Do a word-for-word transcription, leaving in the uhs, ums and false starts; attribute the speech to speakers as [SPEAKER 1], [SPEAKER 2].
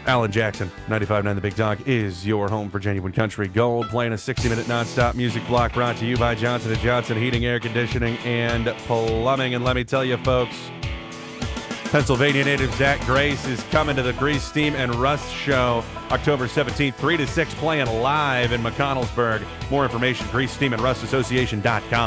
[SPEAKER 1] Alan Jackson, ninety-five point nine The Big Dog, is your home for genuine country gold, playing a sixty-minute nonstop music block brought to you by Johnson and Johnson Heating, Air Conditioning, and Plumbing. And let me tell you, folks, Pennsylvania native Zach Grace is coming to the Grease, Steam, and Rust show October seventeenth, three to six, playing live in McConnellsburg. More information, grease steam and rust association dot com.